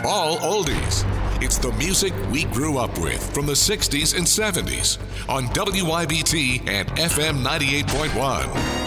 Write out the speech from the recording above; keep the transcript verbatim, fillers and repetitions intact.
All oldies. It's the music we grew up with from the sixties and seventies on W Y B T and F M ninety-eight point one.